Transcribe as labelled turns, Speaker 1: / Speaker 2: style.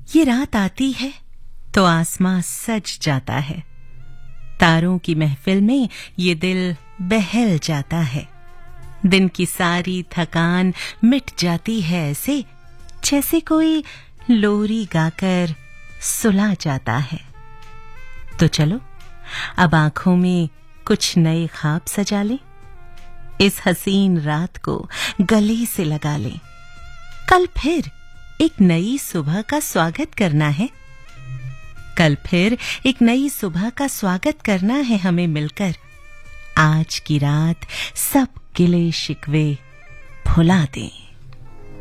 Speaker 1: ये रात आती है तो आसमां सज जाता है, तारों की महफिल में ये दिल बहल जाता है। दिन की सारी थकान मिट जाती है ऐसे, जैसे कोई लोरी गाकर सुला जाता है। तो चलो अब आंखों में कुछ नए ख्वाब सजा लें, इस हसीन रात को गले से लगा लें। कल फिर एक नई सुबह का स्वागत करना है, कल फिर एक नई सुबह का स्वागत करना है हमें मिलकर। आज की रात सब गिले शिकवे भुला दें।